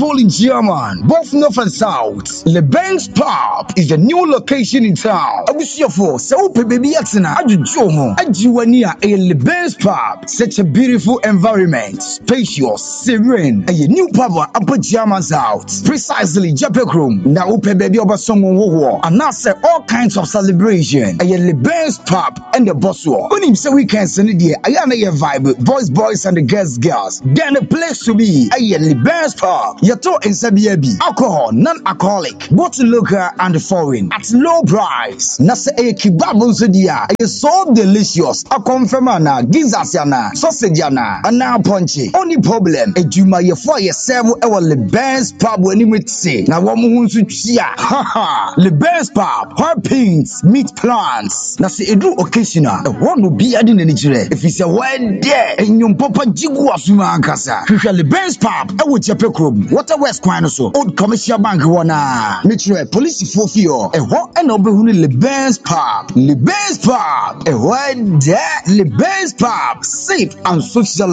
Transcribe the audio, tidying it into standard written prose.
people in German, both north and south. Leben's Pub is the new location in town. Abusiafo, so baby yatsina, ajujomo, ajiwania a Leben's Pub. Such a beautiful environment, spacious, serene, a new pub upper German south. Precisely, Japek room. Now upe baby over someone war, and now say all kinds of celebration. A Leben's Pub and the boss war. When him say weekends in the day, I am a vibe, boys and the girls. Then the place to be a Leben's Pub. Yato in Sabiabi, alcohol, non-alcoholic, both local and foreign, at low price. Nasa a kebab dia, is so delicious. A confirmana, gizasiana, sausageiana, and now punchy. Only problem, a juma ye for yourself, our Leben's Pub when you would say. Now one moon to chia, haha, Leben's Pub, hot pins, meat plants. Nasa a do occasional, one will be adding in it. If it's a word there, and your papa jigua suma ankasa. Leben's Pub, I would Japek room, water west quine so, old commercial bank wana. Nature police for fear, a what and open Leben's Pub, Leben's Pub, a word there, Leben's Pub, safe and social.